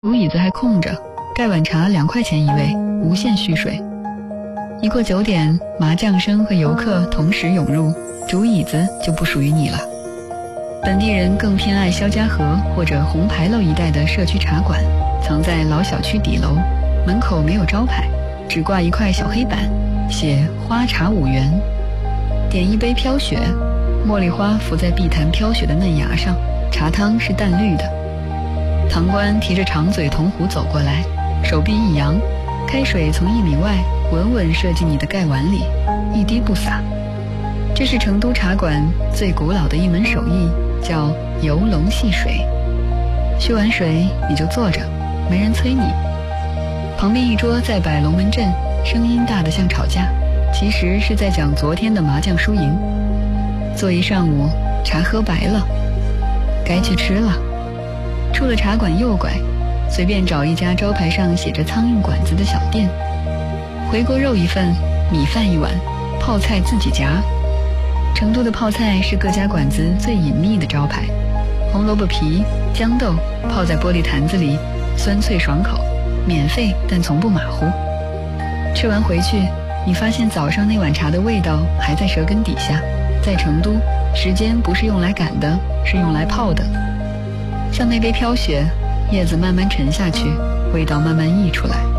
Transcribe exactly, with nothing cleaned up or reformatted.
竹椅子还空着，盖碗茶两块钱一位，无限续水。一过九点，麻将声和游客同时涌入，竹椅子就不属于你了。本地人更偏爱肖家河或者红牌楼一带的社区茶馆，藏在老小区底楼，门口没有招牌，只挂一块小黑板，写花茶五元。点一杯飘雪，茉莉花浮在碧潭飘雪的嫩芽上，茶汤是淡绿的。堂倌提着长嘴铜壶走过来，手臂一扬，开水从一米外稳稳射进你的盖碗里，一滴不洒。这是成都茶馆最古老的一门手艺，叫游龙戏水。续完水你就坐着，没人催你。旁边一桌在摆龙门阵，声音大得像吵架，其实是在讲昨天的麻将输赢。坐一上午，茶喝白了，该去吃了。出了茶馆右拐，随便找一家招牌上写着苍蝇馆子的小店，回锅肉一份，米饭一碗，泡菜自己夹。成都的泡菜是各家馆子最隐秘的招牌，红萝卜皮、豇豆泡在玻璃坛子里，酸脆爽口，免费但从不马虎。吃完回去，你发现早上那碗茶的味道还在舌根底下。在成都，时间不是用来赶的，是用来泡的。像那杯飘雪，叶子慢慢沉下去，味道慢慢溢出来。